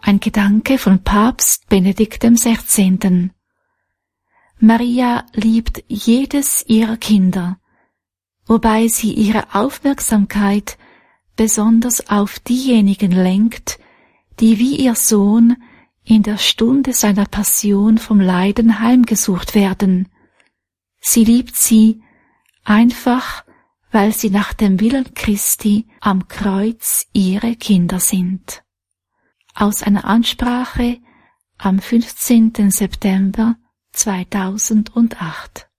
Ein Gedanke von Papst Benedikt XVI. Maria liebt jedes ihrer Kinder, wobei sie ihre Aufmerksamkeit besonders auf diejenigen lenkt, die wie ihr Sohn in der Stunde seiner Passion vom Leiden heimgesucht werden. Sie liebt sie einfach, weil sie nach dem Willen Christi am Kreuz ihre Kinder sind. Aus einer Ansprache am 15. September 2008.